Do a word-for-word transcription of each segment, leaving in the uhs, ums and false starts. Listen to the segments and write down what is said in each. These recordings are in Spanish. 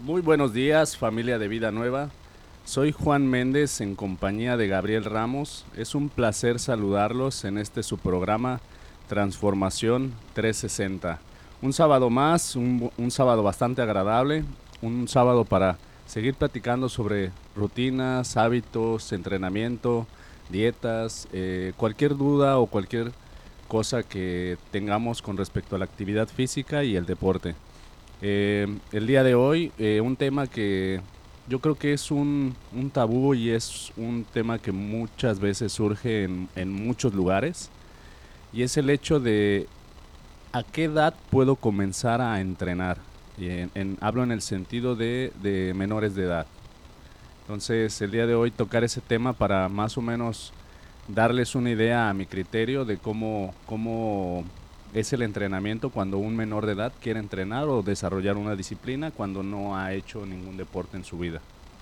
Muy buenos días, familia de Vida Nueva. Soy Juan Méndez en compañía de Gabriel Ramos. Es un placer saludarlos en este su programa Transformación trescientos sesenta. Un sábado más, un, un sábado bastante agradable, un sábado para seguir platicando sobre rutinas, hábitos, entrenamiento, dietas, eh, cualquier duda o cualquier cosa que tengamos con respecto a la actividad física y el deporte. Eh, el día de hoy, eh, un tema que yo creo que es un, un tabú y es un tema que muchas veces surge en, en muchos lugares, y es el hecho de a qué edad puedo comenzar a entrenar. Y en- en- hablo en el sentido de, de menores de edad. Entonces, el día de hoy tocar ese tema para más o menos darles una idea a mi criterio de cómo, cómo es el entrenamiento cuando un menor de edad quiere entrenar o desarrollar una disciplina cuando no ha hecho ningún deporte en su vida.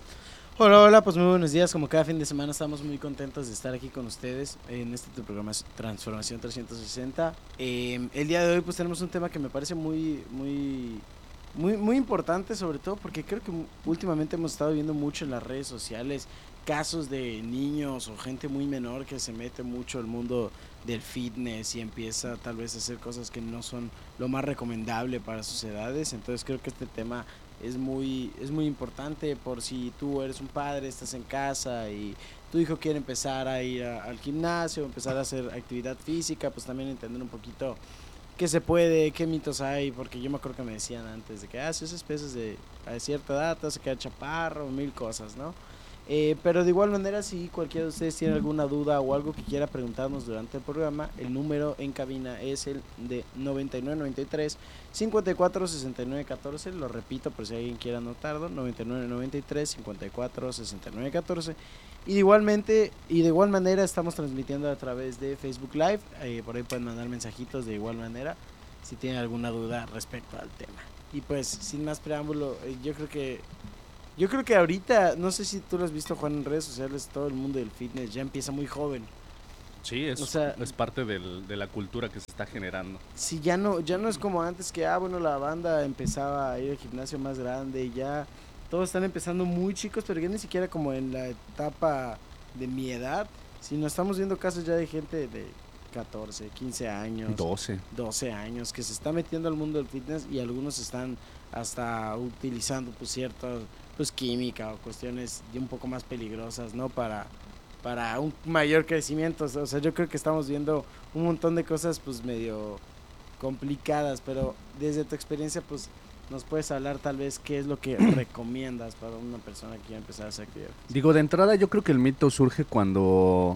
Hola, hola, pues muy buenos días. Como cada fin de semana estamos muy contentos de estar aquí con ustedes en este tu programa Transformación trescientos sesenta. Eh, el día de hoy pues tenemos un tema que me parece muy, muy, muy, muy importante, sobre todo porque creo que últimamente hemos estado viendo mucho en las redes sociales casos de niños o gente muy menor que se mete mucho al mundo del fitness y empieza tal vez a hacer cosas que no son lo más recomendable para sus edades. Entonces creo que este tema es muy, es muy importante por si tú eres un padre, estás en casa y tu hijo quiere empezar a ir a, al gimnasio, empezar a hacer actividad física, pues también entender un poquito qué se puede, qué mitos hay, porque yo me acuerdo que me decían antes de que, ah, si esas pesas de a cierta edad te vas a quedar chaparro, mil cosas, ¿no? Eh, pero de igual manera, si cualquiera de ustedes tiene alguna duda o algo que quiera preguntarnos durante el programa, el número en cabina es el de noventa y nueve noventa y tres cincuenta y cuatro sesenta y nueve catorce. Lo repito por si alguien quiere anotarlo: noventa y nueve noventa y tres cincuenta y cuatro sesenta y nueve catorce. Y de igualmente y de igual manera estamos transmitiendo a través de Facebook Live. Eh, por ahí pueden mandar mensajitos de igual manera si tienen alguna duda respecto al tema. Y pues sin más preámbulo, eh, yo creo que yo creo que ahorita, no sé si tú lo has visto, Juan, en redes sociales, todo el mundo del fitness ya empieza muy joven. Sí, O es, sea, es parte del, de la cultura que se está generando. si ya no, ya no es como antes que, ah, bueno, la banda empezaba a ir al gimnasio más grande y ya todos están empezando muy chicos, pero ya ni siquiera como en la etapa de mi edad, sino estamos viendo casos ya de gente de catorce quince años, doce. doce años, que se está metiendo al mundo del fitness y algunos están hasta utilizando pues ciertas, pues química o cuestiones un poco más peligrosas, ¿no? Para, para un mayor crecimiento. O sea, yo creo que estamos viendo un montón de cosas pues medio complicadas, pero desde tu experiencia pues nos puedes hablar tal vez qué es lo que recomiendas para una persona que quiera empezar a hacer actividad física. Digo, de entrada yo creo que el mito surge cuando,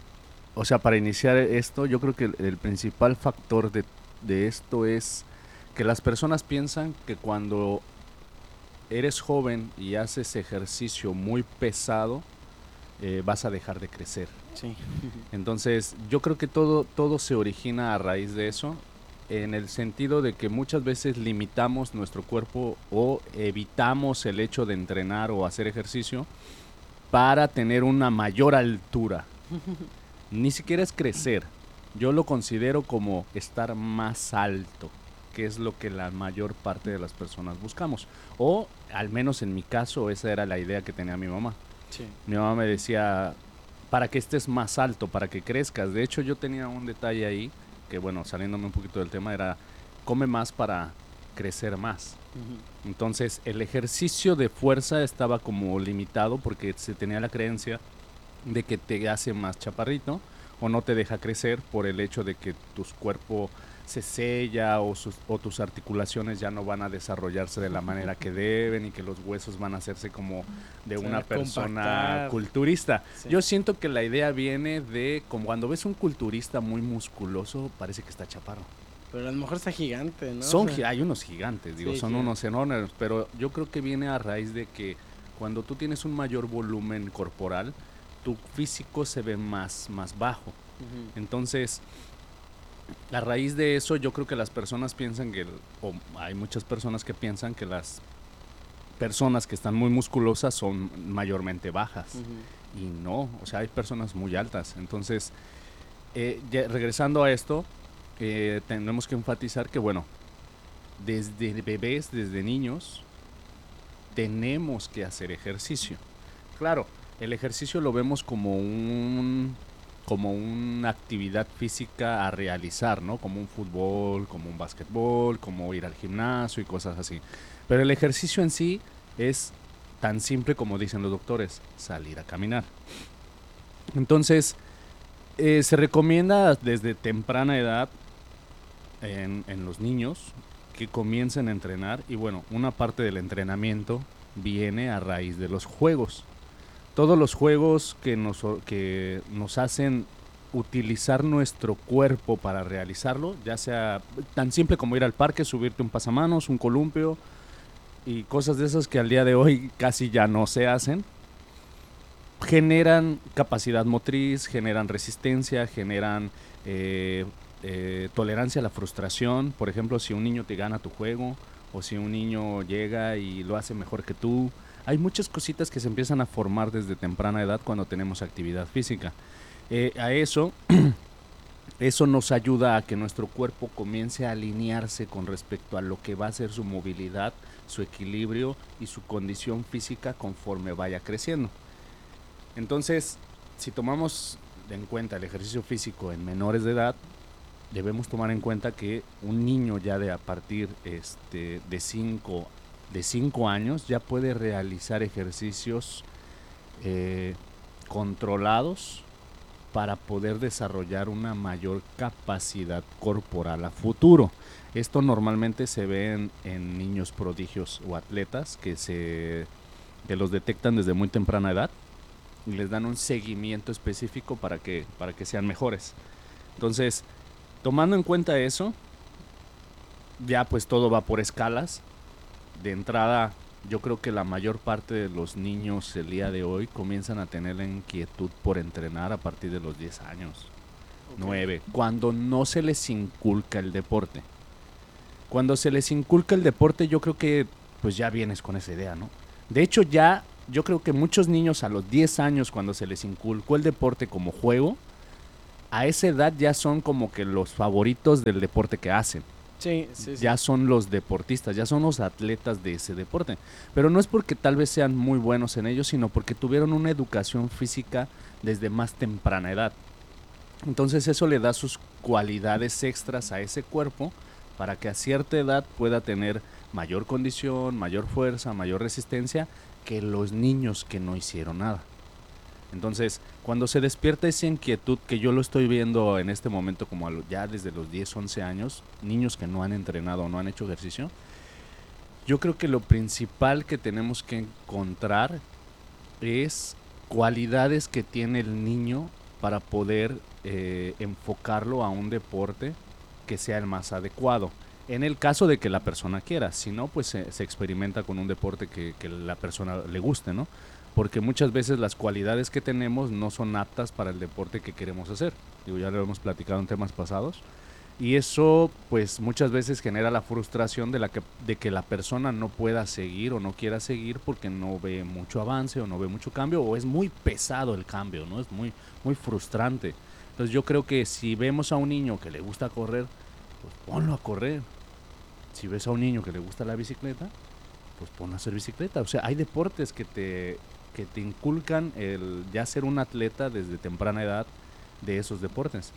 o sea, para iniciar esto, yo creo que el, el principal factor de, de esto es que las personas piensan que cuando eres joven y haces ejercicio muy pesado, eh, vas a dejar de crecer. Sí. Entonces, yo creo que todo, todo se origina a raíz de eso, en el sentido de que muchas veces limitamos nuestro cuerpo o evitamos el hecho de entrenar o hacer ejercicio para tener una mayor altura. Ni siquiera es crecer. Yo lo considero como estar más alto, que es lo que la mayor parte de las personas buscamos. O al menos en mi caso, esa era la idea que tenía mi mamá. Sí. Mi mamá me decía, para que estés más alto, para que crezcas. De hecho, yo tenía un detalle ahí, que bueno, saliéndome un poquito del tema, era, come más para crecer más. Uh-huh. Entonces, el ejercicio de fuerza estaba como limitado porque se tenía la creencia de que te hace más chaparrito o no te deja crecer por el hecho de que tu cuerpo se sella o, sus, o tus articulaciones ya no van a desarrollarse de la manera que deben y que los huesos van a hacerse como de Se una van a persona compactar. culturista. Sí. Yo siento que la idea viene de como cuando ves un culturista muy musculoso, parece que está chaparro. Pero a lo mejor está gigante, ¿no? Son, O sea, hay unos gigantes, digo, sí, son gigantes. unos enormes, pero yo creo que viene a raíz de que cuando tú tienes un mayor volumen corporal, tu físico se ve más, más bajo. Uh-huh. Entonces, a raíz de eso, yo creo que las personas piensan que, o hay muchas personas que piensan que las personas que están muy musculosas son mayormente bajas. Uh-huh. Y no, o sea, hay personas muy altas. Entonces, eh, ya, regresando a esto, eh, tenemos que enfatizar que, bueno, desde bebés, desde niños, tenemos que hacer ejercicio. Claro, el ejercicio lo vemos como un como una actividad física a realizar, ¿no? Como un fútbol, como un básquetbol, como ir al gimnasio y cosas así. Pero el ejercicio en sí es tan simple como dicen los doctores, salir a caminar. Entonces, eh, se recomienda desde temprana edad en, en los niños que comiencen a entrenar y bueno, una parte del entrenamiento viene a raíz de los juegos. Todos los juegos que nos, que nos hacen utilizar nuestro cuerpo para realizarlo, ya sea tan simple como ir al parque, subirte un pasamanos, un columpio y cosas de esas que al día de hoy casi ya no se hacen, generan capacidad motriz, generan resistencia, generan eh, eh, tolerancia a la frustración. Por ejemplo, si un niño te gana tu juego o si un niño llega y lo hace mejor que tú, hay muchas cositas que se empiezan a formar desde temprana edad cuando tenemos actividad física. Eh, a eso, eso nos ayuda a que nuestro cuerpo comience a alinearse con respecto a lo que va a ser su movilidad, su equilibrio y su condición física conforme vaya creciendo. Entonces, si tomamos en cuenta el ejercicio físico en menores de edad, debemos tomar en cuenta que un niño ya de a partir este, de cinco de cinco años ya puede realizar ejercicios eh, controlados para poder desarrollar una mayor capacidad corporal a futuro. Esto normalmente se ve en, en niños prodigios o atletas que, se, que los detectan desde muy temprana edad y les dan un seguimiento específico para que, para que sean mejores. Entonces, tomando en cuenta eso, ya pues todo va por escalas. De entrada, yo creo que la mayor parte de los niños el día de hoy comienzan a tener la inquietud por entrenar a partir de los diez años, okay. nueve, cuando no se les inculca el deporte. Cuando se les inculca el deporte, yo creo que pues ya vienes con esa idea, ¿no? De hecho, ya yo creo que muchos niños a los diez años, cuando se les inculcó el deporte como juego, a esa edad ya son como que los favoritos del deporte que hacen. Sí, sí, sí. Ya son los deportistas, ya son los atletas de ese deporte. Pero no es porque tal vez sean muy buenos en ello, sino porque tuvieron una educación física desde más temprana edad. Entonces eso le da sus cualidades extras a ese cuerpo para que a cierta edad pueda tener mayor condición, mayor fuerza, mayor resistencia que los niños que no hicieron nada. Entonces, cuando se despierta esa inquietud, que yo lo estoy viendo en este momento como a lo, ya desde los diez, once años, niños que no han entrenado o no han hecho ejercicio, yo creo que lo principal que tenemos que encontrar es cualidades que tiene el niño para poder eh, enfocarlo a un deporte que sea el más adecuado. En el caso de que la persona quiera, si no, pues se, se experimenta con un deporte que, que la persona le guste, ¿no? Porque muchas veces las cualidades que tenemos no son aptas para el deporte que queremos hacer. Digo, ya lo hemos platicado en temas pasados. Y eso, pues, muchas veces genera la frustración de, la que, de que la persona no pueda seguir o no quiera seguir porque no ve mucho avance o no ve mucho cambio o es muy pesado el cambio, ¿no? Es muy, muy frustrante. Entonces yo creo que si vemos a un niño que le gusta correr, pues ponlo a correr. Si ves a un niño que le gusta la bicicleta, pues ponlo a hacer bicicleta. O sea, hay deportes que te... que te inculcan el ya ser un atleta desde temprana edad de esos deportes.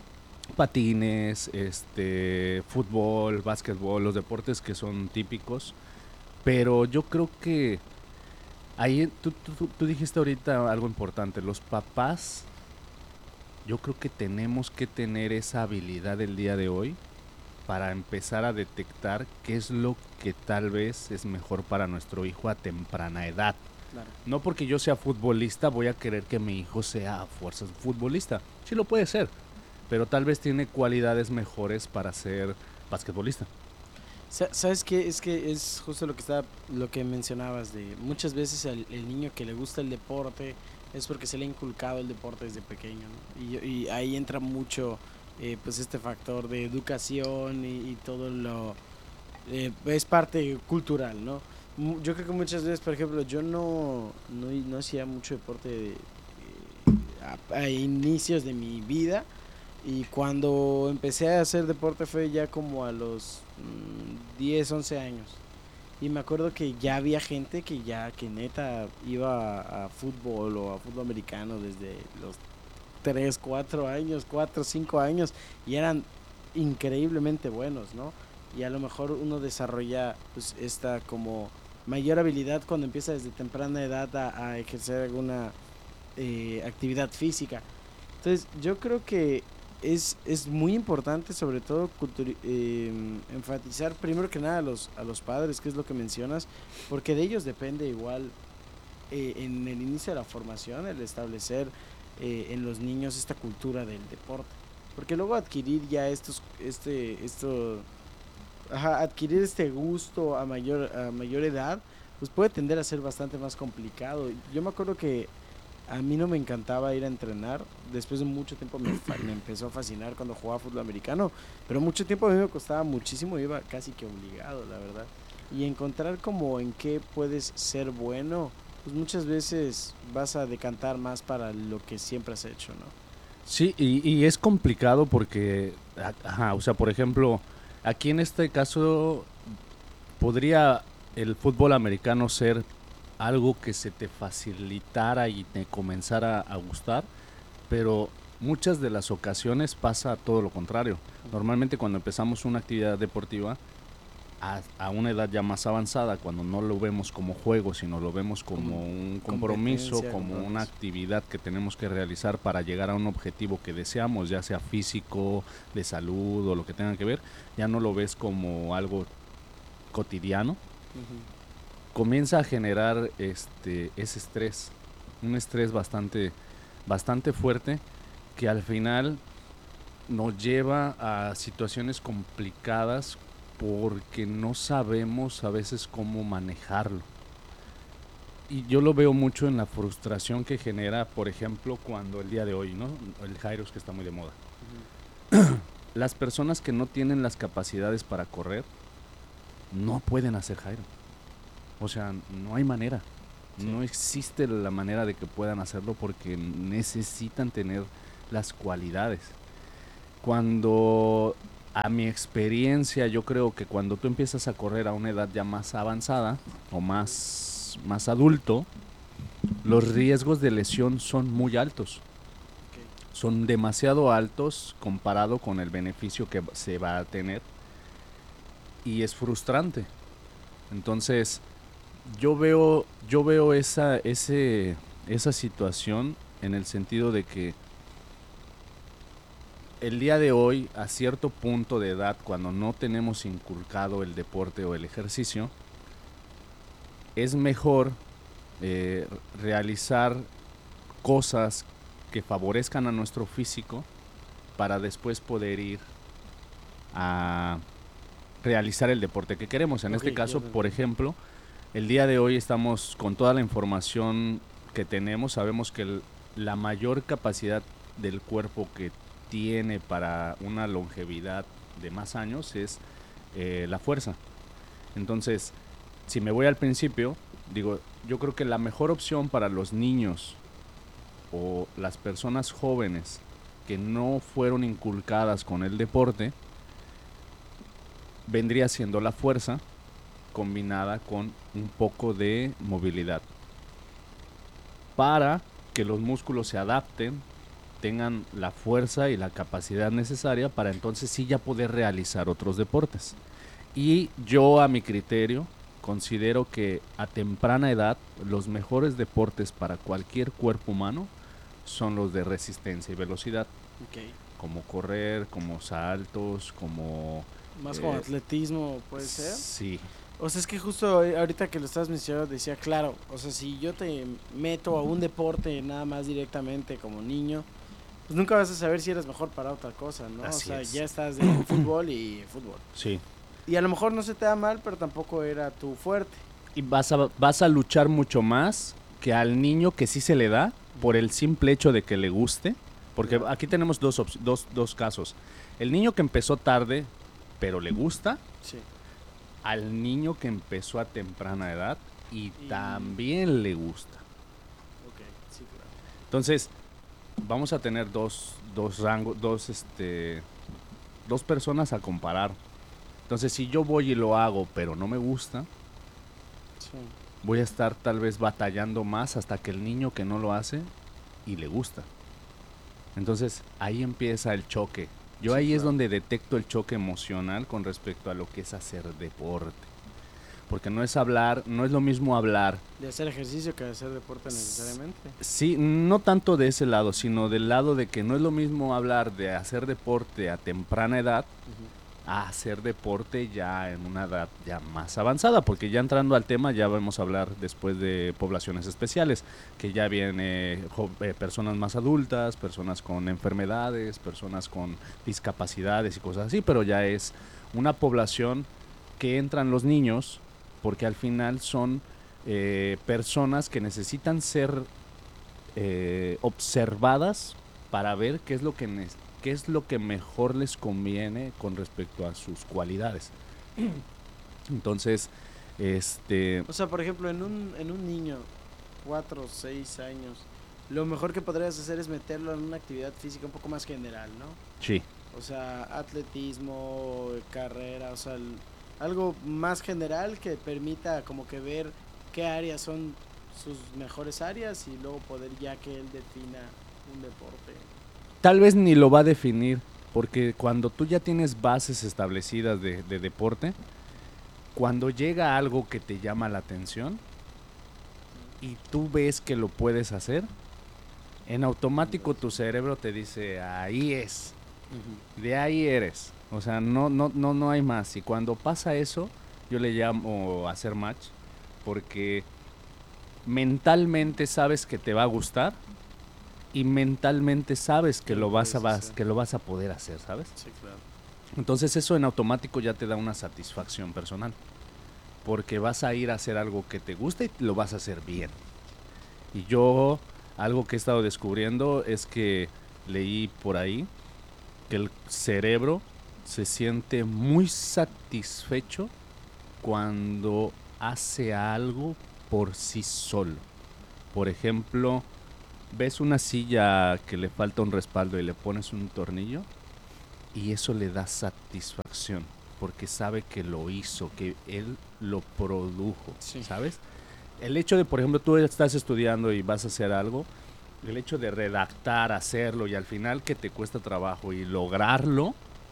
Patines, este, fútbol, básquetbol, los deportes que son típicos. Pero yo creo que ahí tú, tú, tú dijiste ahorita algo importante. Los papás, yo creo que tenemos que tener esa habilidad el día de hoy para empezar a detectar qué es lo que tal vez es mejor para nuestro hijo a temprana edad. Claro. No porque yo sea futbolista voy a querer que mi hijo sea a fuerzas futbolista. Sí lo puede ser, pero tal vez tiene cualidades mejores para ser basquetbolista. ¿Sabes qué? Es que es justo lo que está, lo que mencionabas de muchas veces el, el niño que le gusta el deporte es porque se le ha inculcado el deporte desde pequeño, ¿no? y, y ahí entra mucho eh, pues este factor de educación y, y todo lo eh, es parte cultural, ¿no? Yo creo que muchas veces, por ejemplo, yo no, no, no hacía mucho deporte de, a, a inicios de mi vida y cuando empecé a hacer deporte fue ya como a los mmm, diez, once años Y me acuerdo que ya había gente que ya, que neta iba a, a fútbol o a fútbol americano desde los tres cuatro años, cuatro cinco años, y eran increíblemente buenos, ¿no? Y a lo mejor uno desarrolla pues esta como mayor habilidad cuando empieza desde temprana edad a, a ejercer alguna eh, actividad física. Entonces yo creo que es, es muy importante sobre todo culturi- eh, enfatizar primero que nada a los, a los padres, que es lo que mencionas, porque de ellos depende igual eh, en el inicio de la formación el establecer eh, en los niños esta cultura del deporte. Porque luego adquirir ya estos, este, esto, ajá, adquirir este gusto a mayor, a mayor edad, pues puede tender a ser bastante más complicado. Yo me acuerdo que a mí no me encantaba ir a entrenar. Después de mucho tiempo me, fa- me empezó a fascinar cuando jugaba fútbol americano. Pero mucho tiempo a mí me costaba muchísimo. Iba casi que obligado, la verdad. Y encontrar como en qué puedes ser bueno, pues muchas veces vas a decantar más para lo que siempre has hecho, ¿no? Sí, y, y es complicado porque, a- ajá, o sea, por ejemplo, aquí en este caso podría el fútbol americano ser algo que se te facilitara y te comenzara a gustar, pero muchas de las ocasiones pasa todo lo contrario. Normalmente cuando empezamos una actividad deportiva, a, a una edad ya más avanzada, cuando no lo vemos como juego, sino lo vemos Como como un compromiso, competencia, como una compromiso. actividad que tenemos que realizar para llegar a un objetivo que deseamos, ya sea físico, de salud o lo que tenga que ver, ya no lo ves como algo cotidiano, Ujú. comienza a generar este ese estrés, un estrés bastante bastante fuerte que al final nos lleva a situaciones complicadas porque no sabemos a veces cómo manejarlo. Y yo lo veo mucho en la frustración que genera, por ejemplo, cuando el día de hoy, ¿no? El Jairos que está muy de moda. Ujú. Las personas que no tienen las capacidades para correr no pueden hacer Jairo. O sea, no hay manera. Sí. No existe la manera de que puedan hacerlo porque necesitan tener las cualidades. Cuando, a mi experiencia, yo creo que cuando tú empiezas a correr a una edad ya más avanzada o más, más adulto, los riesgos de lesión son muy altos. Ok. Son demasiado altos comparado con el beneficio que se va a tener y es frustrante. Entonces, yo veo, yo veo esa, ese, esa situación en el sentido de que el día de hoy, a cierto punto de edad, cuando no tenemos inculcado el deporte o el ejercicio, es mejor eh, realizar cosas que favorezcan a nuestro físico para después poder ir a realizar el deporte que queremos. En Ok, este ya caso, te por entiendo. ejemplo, el día de hoy estamos con toda la información que tenemos, sabemos que el- la mayor capacidad del cuerpo que tiene para una longevidad de más años es eh, la fuerza. Entonces, si me voy al principio, digo, yo creo que la mejor opción para los niños o las personas jóvenes que no fueron inculcadas con el deporte vendría siendo la fuerza combinada con un poco de movilidad para que los músculos se adapten, tengan la fuerza y la capacidad necesaria para entonces sí ya poder realizar otros deportes. Y yo, a mi criterio, considero que a temprana edad los mejores deportes para cualquier cuerpo humano son los de resistencia y velocidad, Ok. como correr, como saltos, como Más como eh, atletismo puede ser. sí, O sea, es que justo eh, ahorita que lo estabas mencionando decía, claro, o sea, si yo te meto a un deporte nada más directamente como niño, pues nunca vas a saber si eres mejor para otra cosa, ¿no? O así sea, es. ya estás de fútbol y fútbol. Sí. Y a lo mejor no se te da mal, pero tampoco era tu fuerte. Y vas a, vas a luchar mucho más que al niño que sí se le da por el simple hecho de que le guste. Porque Claro. aquí tenemos dos, ops- dos, dos casos. El niño que empezó tarde, pero le gusta, Sí. al niño que empezó a temprana edad y, Y- también le gusta. Ok, sí, claro. Entonces, vamos a tener dos, dos rangos, dos, este, dos personas a comparar. Entonces, si yo voy y lo hago, pero no me gusta, Sí. Voy a estar tal vez batallando más hasta que el niño que no lo hace y le gusta. Entonces ahí empieza el choque. Yo Sí, ahí es claro. donde detecto el choque emocional con respecto a lo que es hacer deporte. Porque no es hablar, no es lo mismo hablar. De hacer ejercicio que de hacer deporte necesariamente. Sí, no tanto de ese lado, sino del lado de que no es lo mismo hablar de hacer deporte a temprana edad Uh-huh. a hacer deporte ya en una edad ya más avanzada, porque ya entrando al tema ya vamos a hablar después de poblaciones especiales, que ya vienen eh, personas más adultas, personas con enfermedades, personas con discapacidades y cosas así, pero ya es una población que entran los niños, porque al final son eh, personas que necesitan ser eh, observadas para ver qué es lo que ne- qué es lo que mejor les conviene con respecto a sus cualidades. Entonces, este, O sea, por ejemplo, en un, en un niño, cuatro o seis años, lo mejor que podrías hacer es meterlo en una actividad física un poco más general, ¿no? sí, O sea, atletismo, carrera, o sea, el- algo más general que permita como que ver qué áreas son sus mejores áreas y luego poder ya que él defina un deporte. tal vez ni lo va a definir, porque cuando tú ya tienes bases establecidas de, de deporte, cuando llega algo que te llama la atención y tú ves que lo puedes hacer, en automático tu cerebro te dice, ahí es, Uh-huh. de ahí eres. O sea, no, no, no, no hay más. Y cuando pasa eso, yo le llamo hacer match, porque mentalmente sabes que te va a gustar y mentalmente sabes que Que lo lo vas a puedes vas, hacer. que lo vas a poder hacer, ¿sabes? Sí, claro. Entonces eso en automático ya te da una satisfacción personal, porque vas a ir a hacer algo que te gusta y lo vas a hacer bien. Y yo algo que he estado descubriendo es que leí por ahí que el cerebro se siente muy satisfecho cuando hace algo por sí solo. Por ejemplo, ves una silla que le falta un respaldo y le pones un tornillo y eso le da satisfacción porque sabe que lo hizo, que él lo produjo, Sí. ¿sabes? El hecho de, por ejemplo, tú estás estudiando y vas a hacer algo, el hecho de redactar, hacerlo y al final que te cuesta trabajo y lograrlo,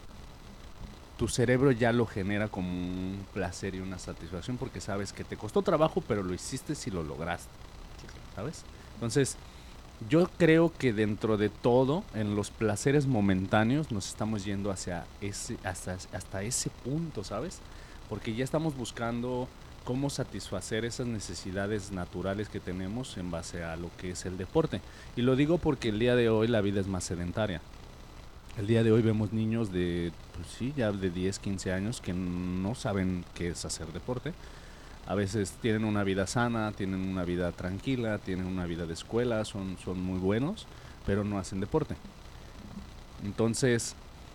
tu cerebro ya lo genera como un placer y una satisfacción porque sabes que te costó trabajo, pero lo hiciste si lo lograste, ¿sabes? Entonces, yo creo que dentro de todo, en los placeres momentáneos, nos estamos yendo hacia ese, hasta, hasta ese punto, ¿sabes? Porque ya estamos buscando cómo satisfacer esas necesidades naturales que tenemos en base a lo que es el deporte. Y lo digo porque el día de hoy la vida es más sedentaria. El día de hoy vemos niños de, pues sí, ya de diez, quince años que no saben qué es hacer deporte. A veces tienen una vida sana, tienen una vida tranquila, tienen una vida de escuela, son, son muy buenos, pero no hacen deporte. Entonces,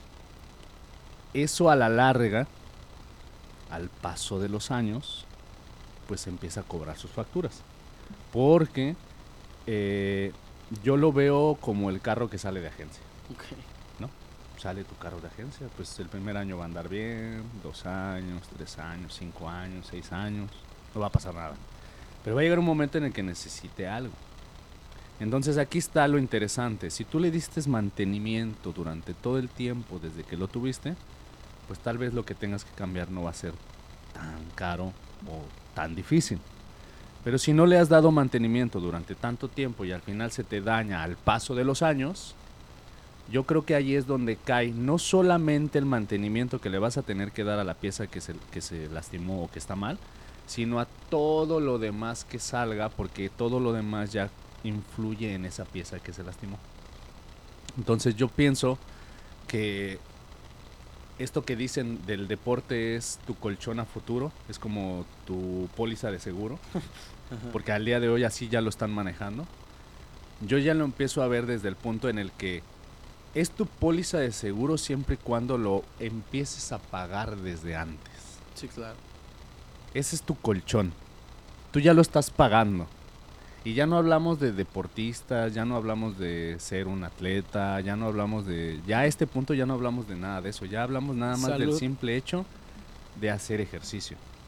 eso a la larga, al paso de los años, pues empieza a cobrar sus facturas. Porque eh, yo lo veo como el carro que sale de agencia. Okay. ¿No? Sale tu carro de agencia, pues el primer año va a andar bien, dos años, tres años, cinco años, seis años, no va a pasar nada. Pero va a llegar un momento en el que necesite algo. Entonces aquí está lo interesante, si tú le diste mantenimiento durante todo el tiempo desde que lo tuviste, pues tal vez lo que tengas que cambiar no va a ser tan caro o tan difícil. Pero si no le has dado mantenimiento durante tanto tiempo y al final se te daña al paso de los años, yo creo que ahí es donde cae no solamente el mantenimiento que le vas a tener que dar a la pieza que se, que se lastimó o que está mal, sino a todo lo demás que salga, porque todo lo demás ya influye en esa pieza que se lastimó. Entonces yo pienso que esto que dicen del deporte es tu colchón a futuro, es como tu póliza de seguro, porque al día de hoy así ya lo están manejando. Yo ya lo empiezo a ver desde el punto en el que es tu póliza de seguro siempre y cuando lo empieces a pagar desde antes. Sí, claro. Ese es tu colchón. Tú ya lo estás pagando. Y ya no hablamos de deportistas, ya no hablamos de ser un atleta, ya no hablamos de... Ya a este punto ya no hablamos de nada de eso, ya hablamos nada más Salud. Del simple hecho de hacer ejercicio. Claro.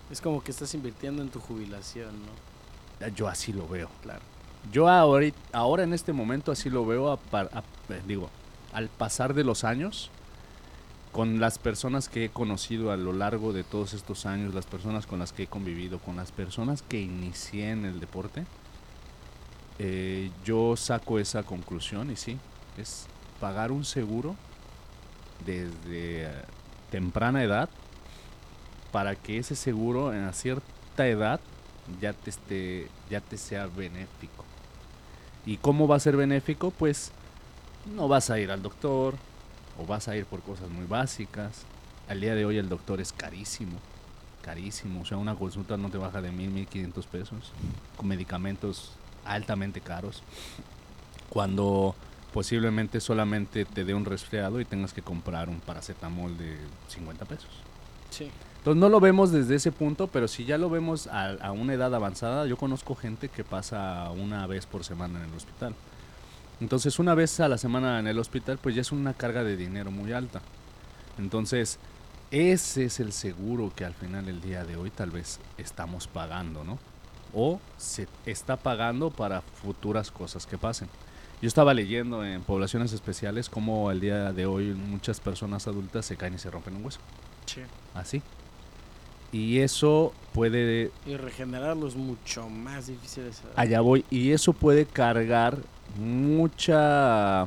Es como que estás invirtiendo en tu jubilación, ¿no? Yo así lo veo. Claro. Yo ahora, ahora en este momento así lo veo, a, a, a, digo, al pasar de los años, con las personas que he conocido a lo largo de todos estos años, las personas con las que he convivido, con las personas que inicié en el deporte, eh, yo saco esa conclusión y sí, es pagar un seguro desde uh, temprana edad para que ese seguro en cierta edad ya te, esté, ya te sea benéfico. ¿Y cómo va a ser benéfico? Pues no vas a ir al doctor o vas a ir por cosas muy básicas. Al día de hoy el doctor es carísimo, carísimo. O sea, una consulta no te baja de mil, mil quinientos pesos con medicamentos altamente caros. Cuando posiblemente solamente te dé un resfriado y tengas que comprar un paracetamol de cincuenta pesos. Sí. Entonces no lo vemos desde ese punto, pero si ya lo vemos a, a una edad avanzada, yo conozco gente que pasa una vez por semana en el hospital. Entonces una vez a la semana en el hospital, pues ya es una carga de dinero muy alta. Entonces ese es el seguro que al final del día de hoy tal vez estamos pagando, ¿no? O se está pagando para futuras cosas que pasen. Yo estaba leyendo en poblaciones especiales cómo el día de hoy muchas personas adultas se caen y se rompen un hueso. Sí. Así. Y eso puede... Y regenerarlo es mucho más difícil. Esa... Allá voy. Y eso puede cargar mucha...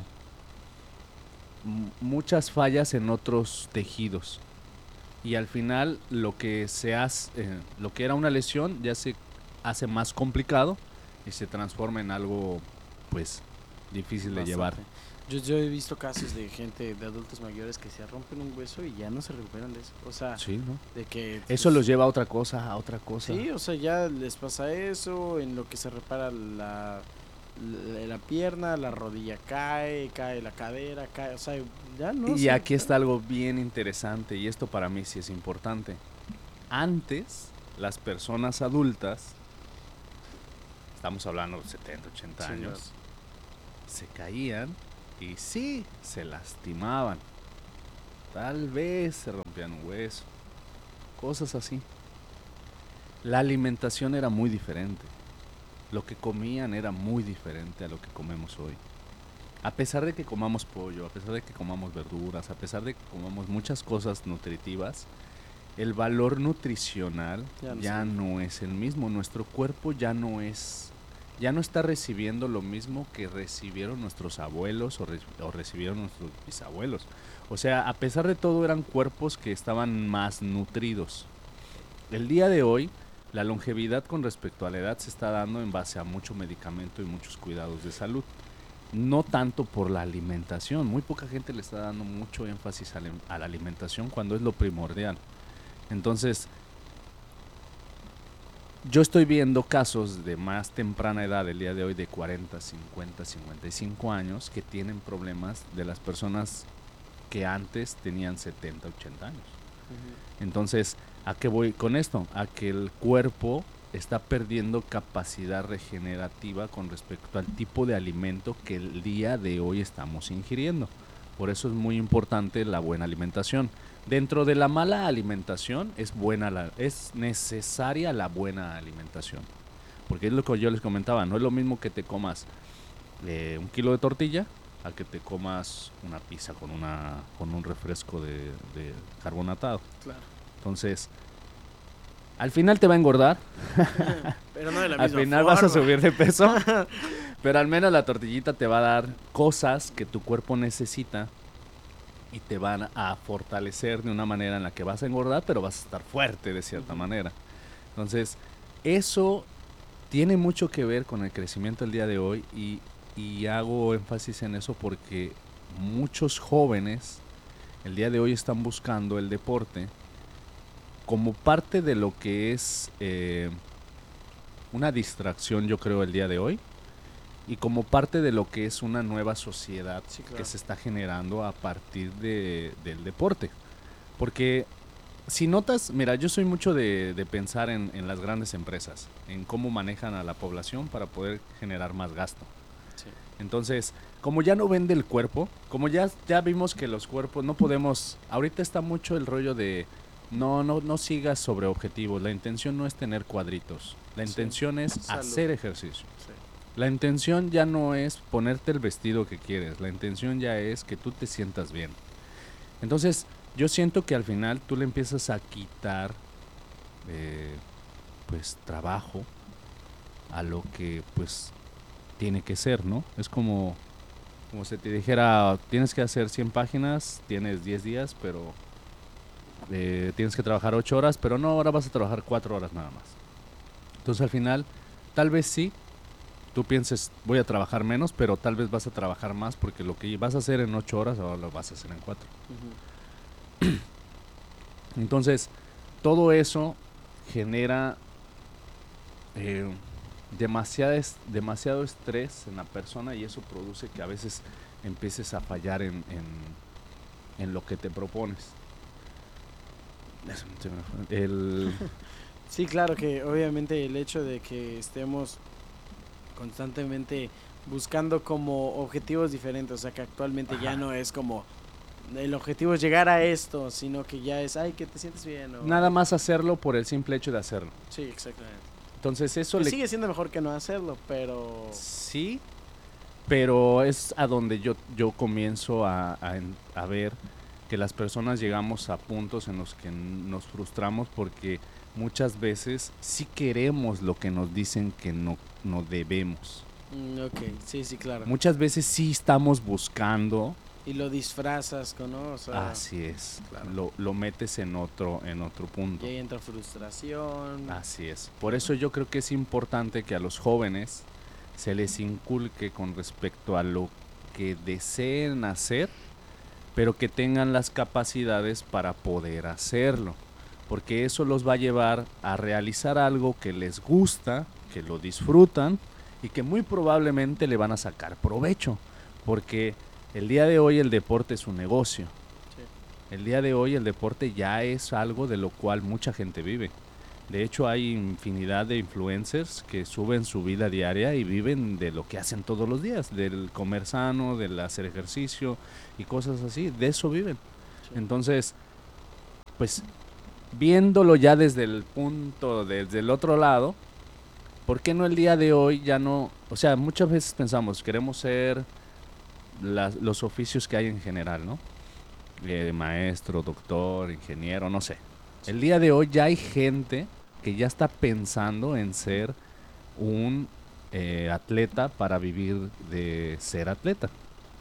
M- muchas fallas en otros tejidos. Y al final lo que se hace, eh, lo que era una lesión ya se hace más complicado y se transforma en algo, pues, difícil de Bastante. llevar. Yo, yo he visto casos de gente, de adultos mayores que se rompen un hueso y ya no se recuperan de eso. O sea, Sí, ¿no? de que... Eso pues, los lleva a otra cosa, a otra cosa. sí, o sea, ya les pasa eso, en lo que se repara la, la, la pierna, la rodilla cae, cae la cadera, cae, o sea, ya no Y se aquí recupera. está algo bien interesante, y esto para mí sí es importante. Antes, las personas adultas, estamos hablando de setenta, ochenta Sí, años, claro. se caían y sí, se lastimaban. Tal vez se rompían un hueso, cosas así. La alimentación era muy diferente. Lo que comían era muy diferente a lo que comemos hoy. A pesar de que comamos pollo, a pesar de que comamos verduras, a pesar de que comamos muchas cosas nutritivas, el valor nutricional Ya no ya sé. no es el mismo. Nuestro cuerpo ya no es, ya no está recibiendo lo mismo que recibieron nuestros abuelos o, re- o recibieron nuestros bisabuelos. O sea, a pesar de todo eran cuerpos que estaban más nutridos. El día de hoy, la longevidad con respecto a la edad se está dando en base a mucho medicamento y muchos cuidados de salud. No tanto por la alimentación. Muy poca gente le está dando mucho énfasis a la, a la alimentación cuando es lo primordial. Entonces, yo estoy viendo casos de más temprana edad el día de hoy de cuarenta, cincuenta, cincuenta y cinco años que tienen problemas de las personas que antes tenían setenta, ochenta años. Ujú. Entonces, ¿a qué voy con esto? A que el cuerpo está perdiendo capacidad regenerativa con respecto al tipo de alimento que el día de hoy estamos ingiriendo. Por eso es muy importante la buena alimentación. Dentro de la mala alimentación es buena la, es necesaria la buena alimentación. Porque es lo que yo les comentaba, no es lo mismo que te comas eh, un kilo de tortilla a que te comas una pizza con una con un refresco de, de carbonatado. Claro. Entonces, al final te va a engordar, Pero no de la al misma final vas a forma. subir de peso, pero al menos la tortillita te va a dar cosas que tu cuerpo necesita y te van a fortalecer de una manera en la que vas a engordar, pero vas a estar fuerte de cierta Ujú. manera. Entonces, eso tiene mucho que ver con el crecimiento del día de hoy y, y hago énfasis en eso porque muchos jóvenes el día de hoy están buscando el deporte como parte de lo que es eh, una distracción, yo creo, el día de hoy, y como parte de lo que es una nueva sociedad Sí, claro. que se está generando a partir de, del deporte. Porque si notas, mira, yo soy mucho de, de pensar en, en las grandes empresas, en cómo manejan a la población para poder generar más gasto. Sí. Entonces, como ya no vende el cuerpo, como ya, ya vimos que los cuerpos no podemos, ahorita está mucho el rollo de no, no, no sigas sobre objetivos. La intención no es tener cuadritos. La Sí. intención es Salud. hacer ejercicio. Sí. La intención ya no es ponerte el vestido que quieres. La intención ya es que tú te sientas bien. Entonces, yo siento que al final tú le empiezas a quitar, eh, pues, trabajo a lo que, pues, tiene que ser, ¿no? Es como, como si te dijera, tienes que hacer cien páginas, tienes diez días, pero eh, tienes que trabajar ocho horas, pero no, ahora vas a trabajar cuatro horas nada más. Entonces, al final, tal vez sí, tú pienses, voy a trabajar menos, pero tal vez vas a trabajar más porque lo que vas a hacer en ocho horas ahora lo vas a hacer en cuatro. Ujú. Entonces, todo eso genera eh, demasiado, es- demasiado estrés en la persona y eso produce que a veces empieces a fallar en, en, en lo que te propones. Eso, se me fue. El, Sí, claro que obviamente el hecho de que estemos constantemente buscando como objetivos diferentes, o sea que actualmente ya Ajá. no es como el objetivo es llegar a esto, sino que ya es, ay, que te sientes bien. O, nada "Ay". más hacerlo por el simple hecho de hacerlo. Sí, exactamente. Entonces eso Que le... sigue siendo mejor que no hacerlo, pero... Sí, pero es a donde yo, yo comienzo a, a en- a ver que las personas llegamos a puntos en los que n- nos frustramos porque muchas veces sí queremos lo que nos dicen que no, no debemos. Mm, ok, sí, sí, claro. Muchas veces sí estamos buscando, Y lo disfrazas con, ¿no? O sea, así es, claro. lo, lo metes en otro, en otro punto. y ahí entra frustración. Así es. Por eso yo creo que es importante que a los jóvenes se les inculque con respecto a lo que deseen hacer, pero que tengan las capacidades para poder hacerlo. Porque eso los va a llevar a realizar algo que les gusta, que lo disfrutan y que muy probablemente le van a sacar provecho. Porque el día de hoy el deporte es un negocio. Sí. El día de hoy el deporte ya es algo de lo cual mucha gente vive. De hecho, hay infinidad de influencers que suben su vida diaria y viven de lo que hacen todos los días, del comer sano, del hacer ejercicio y cosas así. De eso viven. Sí. Entonces, pues, viéndolo ya desde el punto, desde el otro lado, ¿por qué no el día de hoy ya no? O sea, muchas veces pensamos, queremos ser las- los oficios que hay en general, ¿no? Eh, maestro, doctor, ingeniero, no sé. El día de hoy ya hay gente que ya está pensando en ser un eh, atleta para vivir de ser atleta.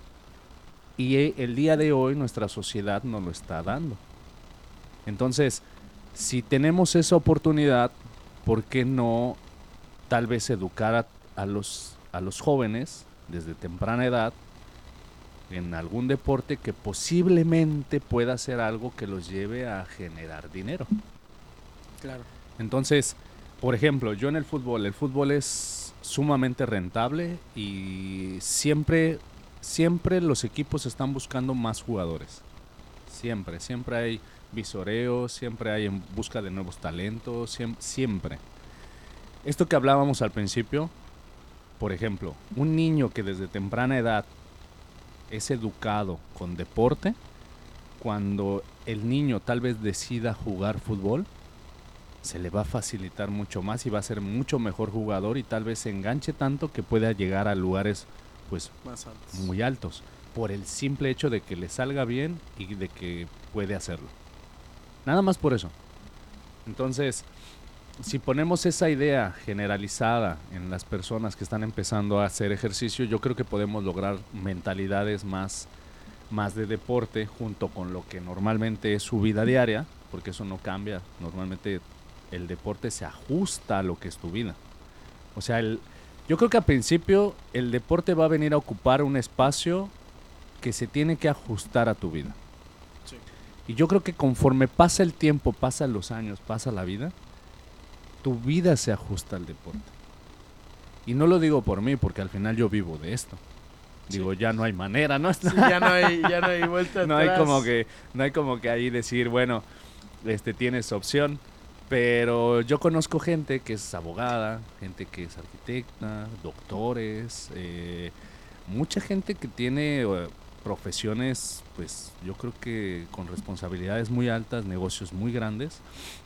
Y eh, el día de hoy nuestra sociedad nos lo está dando. Entonces, si tenemos esa oportunidad, ¿por qué no tal vez educar a, a los, a los jóvenes desde temprana edad en algún deporte que posiblemente pueda ser algo que los lleve a generar dinero? Claro. Entonces, por ejemplo, yo en el fútbol, el fútbol es sumamente rentable y siempre, siempre los equipos están buscando más jugadores. Siempre, siempre hay visoreos, siempre hay en busca de nuevos talentos, siem- siempre. Esto que hablábamos al principio, por ejemplo, un niño que desde temprana edad es educado con deporte, cuando el niño tal vez decida jugar fútbol, se le va a facilitar mucho más y va a ser mucho mejor jugador y tal vez se enganche tanto que pueda llegar a lugares pues Más altos. muy altos por el simple hecho de que le salga bien y de que puede hacerlo. Nada más por eso. Entonces, si ponemos esa idea generalizada en las personas que están empezando a hacer ejercicio, yo creo que podemos lograr mentalidades más, más de deporte junto con lo que normalmente es su vida diaria, porque eso no cambia. Normalmente el deporte se ajusta a lo que es tu vida. O sea, el, yo creo que al principio el deporte va a venir a ocupar un espacio que se tiene que ajustar a tu vida. Sí. Y yo creo que conforme pasa el tiempo, pasan los años, pasa la vida, tu vida se ajusta al deporte. Y no lo digo por mí, porque al final yo vivo de esto. Digo, Sí. ya no hay manera, ¿no? Sí, ya no hay, ya no hay vuelta no hay atrás. como que, no hay como que ahí decir, bueno, este tienes opción. Pero yo conozco gente que es abogada, gente que es arquitecta, doctores, eh, mucha gente que tiene eh, profesiones, pues yo creo que con responsabilidades muy altas, negocios muy grandes,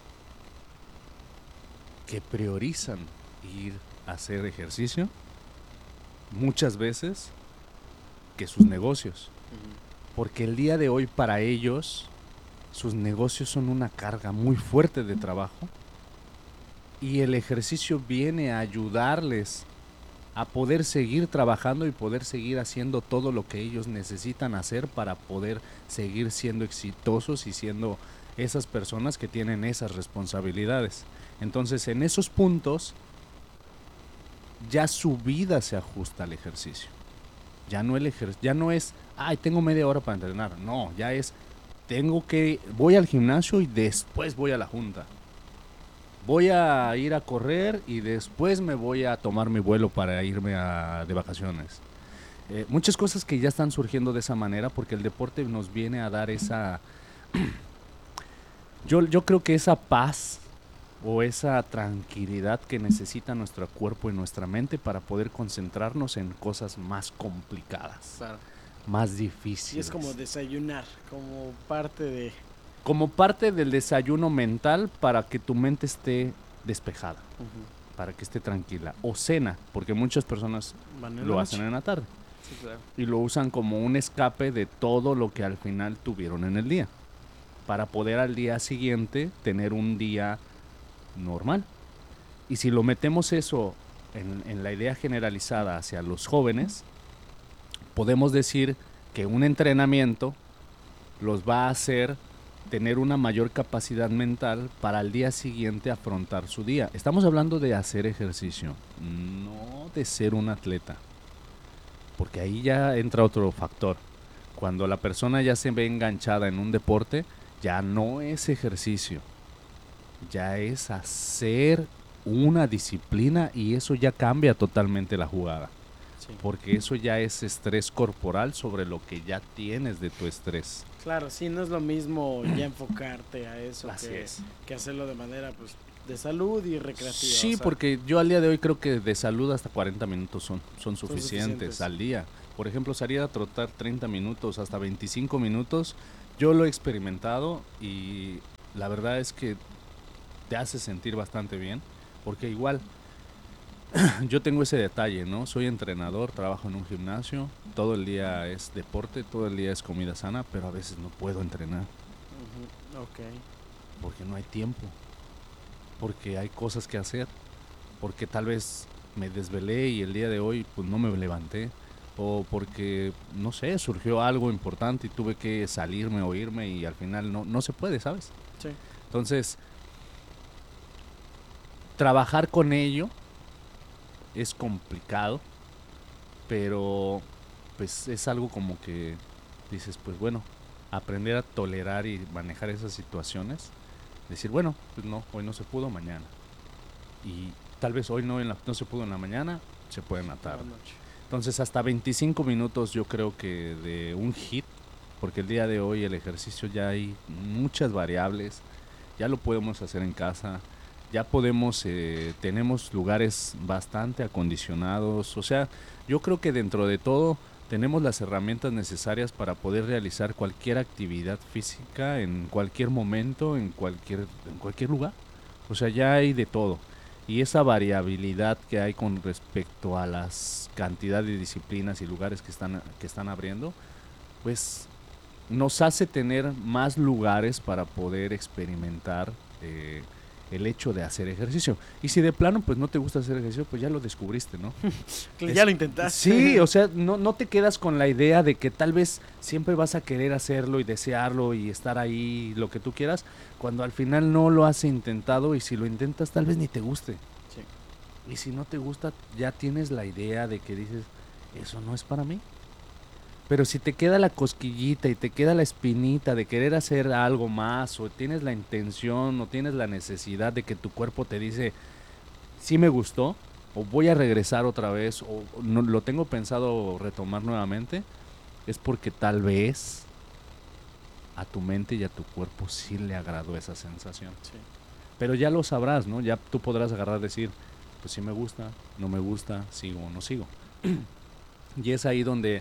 que priorizan ir a hacer ejercicio muchas veces que sus negocios. Uh-huh. Porque el día de hoy para ellos sus negocios son una carga muy fuerte de trabajo y el ejercicio viene a ayudarles a poder seguir trabajando y poder seguir haciendo todo lo que ellos necesitan hacer para poder seguir siendo exitosos y siendo esas personas que tienen esas responsabilidades. Entonces, en esos puntos, ya su vida se ajusta al ejercicio. Ya no, el ejer- ya no es, ay, tengo media hora para entrenar. No, ya es, tengo que, voy al gimnasio y después voy a la junta. Voy a ir a correr y después me voy a tomar mi vuelo para irme a, de vacaciones. Eh, muchas cosas que ya están surgiendo de esa manera porque el deporte nos viene a dar esa... yo, yo creo que esa paz o esa tranquilidad que necesita nuestro cuerpo y nuestra mente para poder concentrarnos en cosas más complicadas, claro, más difíciles. Y es como desayunar, como parte de... Como parte del desayuno mental para que tu mente esté despejada, uh-huh, para que esté tranquila. O cena, porque muchas personas lo hacen en la tarde. Sí, claro. Y lo usan como un escape de todo lo que al final tuvieron en el día, para poder al día siguiente tener un día normal. Y si lo metemos eso en, en la idea generalizada hacia los jóvenes, podemos decir que un entrenamiento los va a hacer tener una mayor capacidad mental para al día siguiente afrontar su día. Estamos hablando de hacer ejercicio, no de ser un atleta, porque ahí ya entra otro factor. Cuando la persona ya se ve enganchada en un deporte, ya no es ejercicio, ya es hacer una disciplina y eso ya cambia totalmente la jugada. Sí. Porque eso ya es estrés corporal sobre lo que ya tienes de tu estrés. Claro, sí, no es lo mismo ya enfocarte a eso que, es. que hacerlo de manera pues de salud y recreativa. Sí, o sea, porque yo al día de hoy creo que de salud hasta cuarenta minutos son, son, suficientes, son suficientes al día. Por ejemplo, salir a trotar treinta minutos hasta veinticinco minutos, yo lo he experimentado y la verdad es que te hace sentir bastante bien, porque igual yo tengo ese detalle, ¿no? Soy entrenador, trabajo en un gimnasio, todo el día es deporte, todo el día es comida sana, pero a veces no puedo entrenar. Uh-huh. Okay. Porque no hay tiempo, porque hay cosas que hacer, porque tal vez me desvelé y el día de hoy pues no me levanté, o porque, no sé, surgió algo importante y tuve que salirme o irme y al final no, no se puede, ¿sabes? Sí. Entonces, trabajar con ello es complicado, pero pues es algo como que dices, pues bueno, aprender a tolerar y manejar esas situaciones, decir, bueno, pues no, hoy no se pudo, mañana. Y tal vez hoy no, en la, no se pudo en la mañana, se puede en la tarde. Entonces hasta veinticinco minutos yo creo que de un hit, porque el día de hoy el ejercicio ya hay muchas variables, ya lo podemos hacer en casa, ya podemos, eh, tenemos lugares bastante acondicionados, o sea, yo creo que dentro de todo tenemos las herramientas necesarias para poder realizar cualquier actividad física en cualquier momento, en cualquier, en cualquier lugar, o sea, ya hay de todo, y esa variabilidad que hay con respecto a las cantidad de disciplinas y lugares que están, que están abriendo, pues nos hace tener más lugares para poder experimentar eh, el hecho de hacer ejercicio. Y si de plano pues no te gusta hacer ejercicio, pues ya lo descubriste, ¿no? ya es, lo intentaste. Sí, o sea, no, no te quedas con la idea de que tal vez siempre vas a querer hacerlo y desearlo y estar ahí, lo que tú quieras, cuando al final no lo has intentado y si lo intentas tal vez ni te guste. Sí. Y si no te gusta, ya tienes la idea de que dices, eso no es para mí. Pero si te queda la cosquillita y te queda la espinita de querer hacer algo más, o tienes la intención, o tienes la necesidad de que tu cuerpo te dice, sí me gustó, o voy a regresar otra vez, o no, lo tengo pensado retomar nuevamente, es porque tal vez a tu mente y a tu cuerpo sí le agradó esa sensación. Sí. Pero ya lo sabrás, ¿no? Ya tú podrás agarrar y decir, pues sí me gusta, no me gusta, sigo o no sigo. Y es ahí donde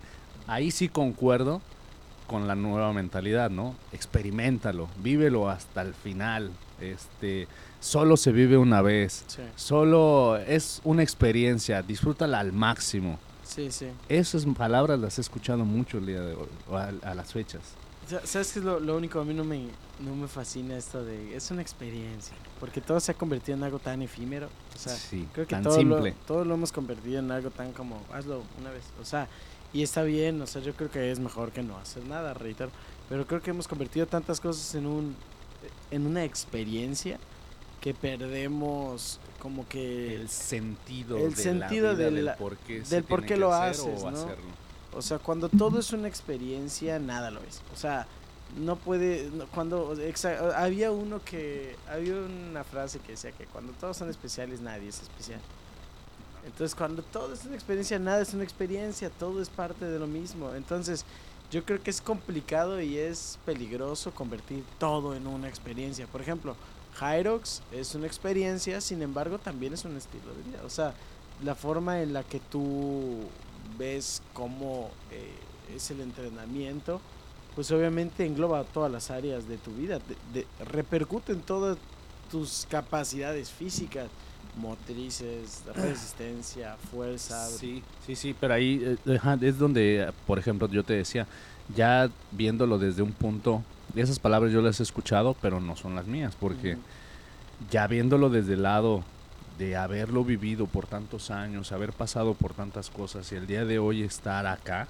ahí sí concuerdo con la nueva mentalidad, ¿no? Experiméntalo, vívelo hasta el final. Este, solo se vive una vez. Sí. Solo es una experiencia, disfrútala al máximo. Sí, sí. Esas palabras las he escuchado mucho el día de hoy, o a, a las fechas. ¿Sabes qué es lo, lo único? A mí no me, no me fascina esto de... Es una experiencia. Porque todo se ha convertido en algo tan efímero. O sea, sí, creo que tan todo simple. Lo, todo lo hemos convertido en algo tan como... Hazlo una vez. O sea, y está bien. O sea, yo creo que es mejor que no hacer nada, reitero. Pero creo que hemos convertido tantas cosas en un en una experiencia que perdemos como que... El sentido, el de sentido la vida, de del la- por qué, del se por tiene qué que lo hacer haces, o ¿no? hacerlo. O sea, cuando todo es una experiencia, nada lo es. O sea, no puede... no- cuando exa- había uno que... Había una frase que decía que cuando todos son especiales, nadie es especial. Entonces, cuando todo es una experiencia, nada es una experiencia. Todo es parte de lo mismo. Entonces, yo creo que es complicado y es peligroso convertir todo en una experiencia. Por ejemplo, Hyrox es una experiencia, sin embargo, también es un estilo de vida. O sea, la forma en la que tú ves cómo eh, es el entrenamiento, pues obviamente engloba todas las áreas de tu vida, de, de, repercute en todas tus capacidades físicas, motrices, resistencia, fuerza. Sí, sí, sí, pero ahí eh, ajá, es donde, por ejemplo, yo te decía, ya viéndolo desde un punto, esas palabras yo las he escuchado, pero no son las mías, porque Ujú. ya viéndolo desde el lado de haberlo vivido por tantos años, haber pasado por tantas cosas y el día de hoy estar acá,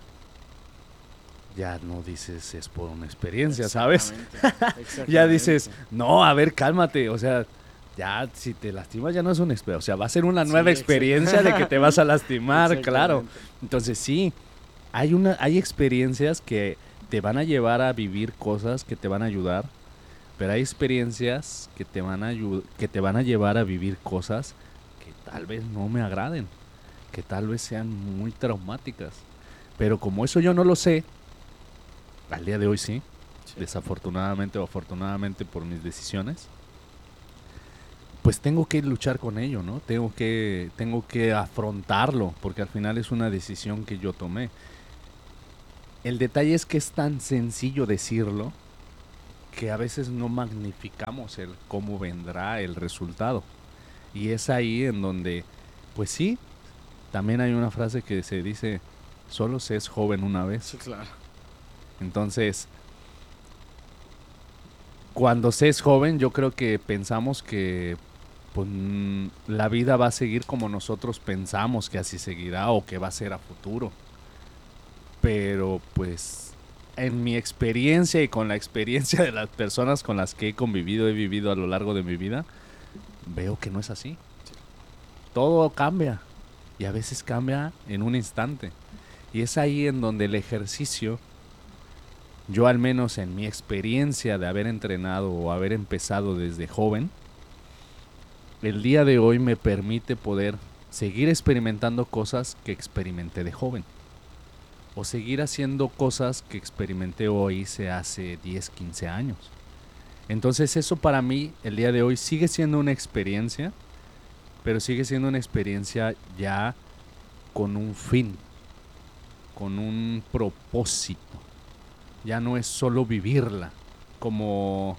ya no dices es por una experiencia, ¿sabes? Exactamente, Ya dices, exactamente. no, a ver, cálmate, o sea, ya si te lastimas ya no es una experiencia, o sea, va a ser una nueva Sí, experiencia de que te vas a lastimar, claro. Exactamente. Entonces sí, hay una, hay experiencias que te van a llevar a vivir cosas que te van a ayudar, pero hay experiencias que te van a ayu- que te van a llevar a vivir cosas que tal vez no me agraden, que tal vez sean muy traumáticas. Pero como eso yo no lo sé, al día de hoy sí, Sí. desafortunadamente o afortunadamente por mis decisiones, pues tengo que luchar con ello, ¿no? Tengo que, tengo que afrontarlo, porque al final es una decisión que yo tomé. El detalle es que es tan sencillo decirlo que a veces no magnificamos el cómo vendrá el resultado. Y es ahí en donde, pues sí, también hay una frase que se dice, solo se es joven una vez. Sí, claro. Entonces, cuando se es joven, yo creo que pensamos que pues, mm, la vida va a seguir como nosotros pensamos que así seguirá o que va a ser a futuro. Pero pues en mi experiencia y con la experiencia de las personas con las que he convivido, he vivido a lo largo de mi vida, veo que no es así. Todo cambia y a veces cambia en un instante. Y es ahí en donde el ejercicio, yo al menos en mi experiencia de haber entrenado o haber empezado desde joven, el día de hoy me permite poder seguir experimentando cosas que experimenté de joven. O seguir haciendo cosas que experimenté o hice hace diez, quince años. Entonces eso para mí, el día de hoy, sigue siendo una experiencia, pero sigue siendo una experiencia ya con un fin, con un propósito. Ya no es solo vivirla, como,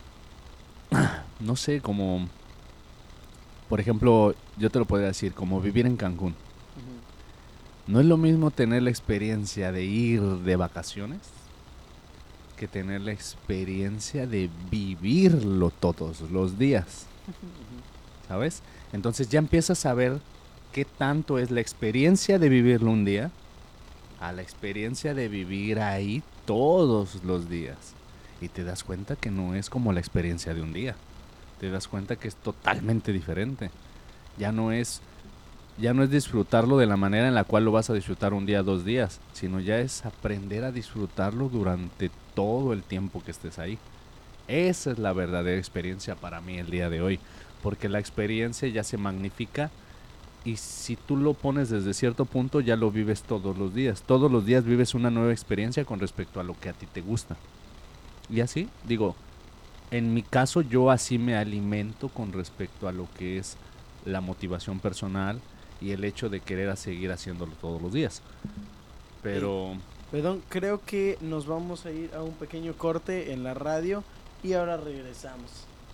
no sé, como, por ejemplo, yo te lo podría decir, como vivir en Cancún. Ujú. No es lo mismo tener la experiencia de ir de vacaciones que tener la experiencia de vivirlo todos los días, ¿sabes? Entonces ya empiezas a ver qué tanto es la experiencia de vivirlo un día a la experiencia de vivir ahí todos los días. Y te das cuenta que no es como la experiencia de un día. Te das cuenta que es totalmente diferente. Ya no es, ya no es disfrutarlo de la manera en la cual lo vas a disfrutar un día, dos días, sino ya es aprender a disfrutarlo durante todo el tiempo que estés ahí. Esa es la verdadera experiencia para mí el día de hoy, porque la experiencia ya se magnifica y si tú lo pones desde cierto punto ya lo vives todos los días. Todos los días vives una nueva experiencia con respecto a lo que a ti te gusta. Y así, digo, en mi caso yo así me alimento con respecto a lo que es la motivación personal y el hecho de querer a seguir haciéndolo todos los días. Pero Perdón, creo que nos vamos a ir a un pequeño corte en la radio y ahora regresamos.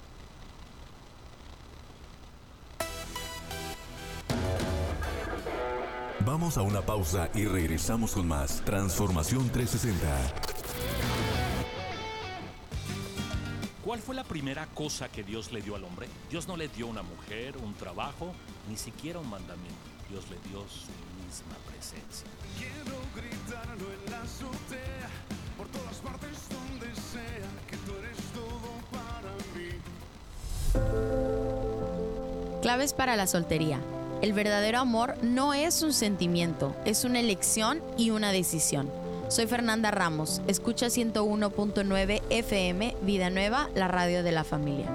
Vamos a una pausa y regresamos con más Transformación trescientos sesenta. ¿Cuál fue la primera cosa que Dios le dio al hombre? Dios no le dio una mujer, un trabajo, ni siquiera un mandamiento. Dios le dio su misma presencia. Quiero gritarlo en la azotea, por todas partes donde sea, que tú eres todo para mí. Claves para la soltería. El verdadero amor no es un sentimiento, es una elección y una decisión. Soy Fernanda Ramos, escucha ciento uno punto nueve F M, Vida Nueva, la radio de la familia.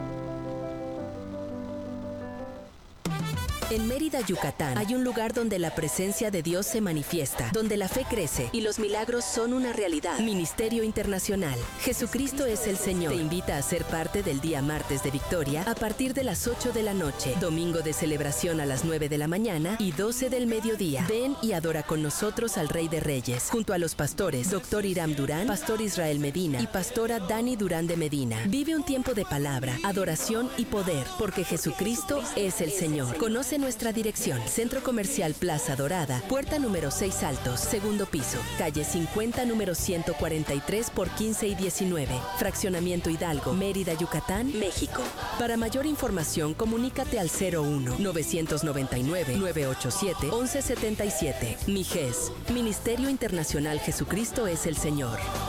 En Mérida, Yucatán, hay un lugar donde la presencia de Dios se manifiesta, donde la fe crece y los milagros son una realidad. Ministerio Internacional. Jesucristo es el Señor. Te invita a ser parte del día martes de Victoria a partir de las ocho de la noche, domingo de celebración a las nueve de la mañana y doce del mediodía. Ven y adora con nosotros al Rey de Reyes, junto a los pastores Doctor Iram Durán, Pastor Israel Medina y Pastora Dani Durán de Medina. Vive un tiempo de palabra, adoración y poder, porque Jesucristo es el Señor. Conoce nuestra dirección: Centro Comercial Plaza Dorada, puerta número seis Altos, segundo piso, calle cincuenta, número ciento cuarenta y tres por quince y diecinueve, Fraccionamiento Hidalgo, Mérida, Yucatán, México. Para mayor información, comunícate al cero uno, novecientos noventa y nueve, novecientos ochenta y siete, once setenta y siete. MIGES, Ministerio Internacional Jesucristo es el Señor.